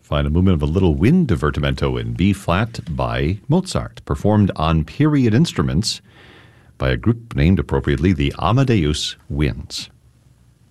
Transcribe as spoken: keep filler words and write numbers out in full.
Find a movement of a little wind divertimento in B flat by Mozart, performed on period instruments by a group named appropriately the Amadeus Winds.